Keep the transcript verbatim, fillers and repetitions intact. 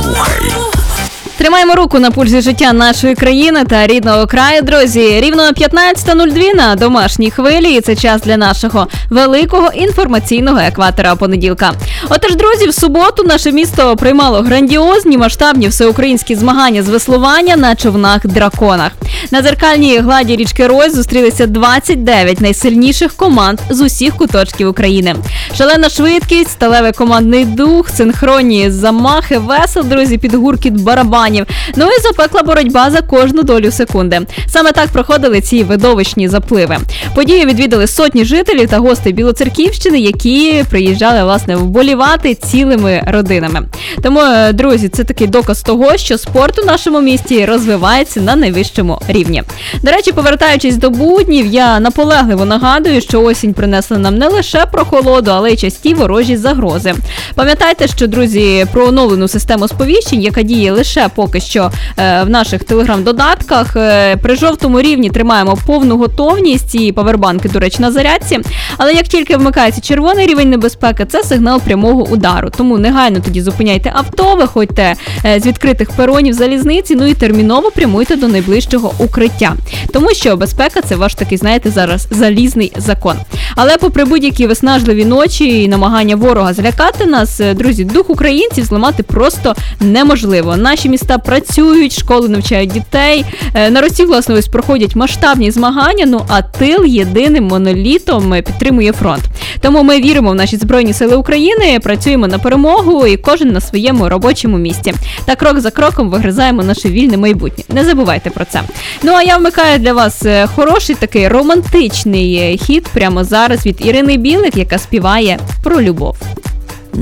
Слухай. Тримаємо руку на пульсі життя нашої країни та рідного краю, друзі. Рівно п'ятнадцята нуль дві на домашній хвилі, і це час для нашого великого інформаційного екватора понеділка. Отож, друзі, в суботу наше місто приймало грандіозні масштабні всеукраїнські змагання з веслування на човнах-драконах. На дзеркальній гладі річки Рось зустрілися двадцять дев'ять найсильніших команд з усіх куточків України. Шалена швидкість, сталевий командний дух, синхронні замахи, весел, друзі, під гуркіт барабанів. Ну і запекла боротьба за кожну долю секунди. Саме так проходили ці видовищні запливи. Подію відвідали сотні жителів та гостей Білоцерківщини, які приїжджали, власне, вболівати цілими родинами. Тому, друзі, це такий доказ того, що спорт у нашому місті розвивається на найвищому рівні. До речі, повертаючись до буднів, я наполегливо нагадую, що осінь принесла нам не лише прохолоду, але й часті ворожі загрози. Пам'ятайте, що, друзі, про оновлену систему сповіщень, яка діє лише поки що е, в наших телеграм-додатках. Е, при жовтому рівні тримаємо повну готовність і павербанки, до речі, на зарядці. Але як тільки вмикається червоний рівень небезпеки, це сигнал прямого удару. Тому негайно тоді зупиняйте авто, виходьте е, з відкритих перонів залізниці, ну і терміново прямуйте до найближчого укриття. Тому що безпека – це ваш такий, знаєте, зараз залізний закон. Але попри будь-які виснажливі ночі і намагання ворога злякати нас, друзі, дух українців зламати просто неможливо. Наші міста працюють, школи навчають дітей, на Росії, власне, ось проходять масштабні змагання, ну а тил єдиним монолітом підтримує фронт. Тому ми віримо в наші Збройні Сили України, працюємо на перемогу і кожен на своєму робочому місці. Та крок за кроком вигризаємо наше вільне майбутнє. Не забувайте про це. Ну а я вмикаю для вас хороший такий романтичний хіт прямо зараз від Ірини Білик, яка співає про любов.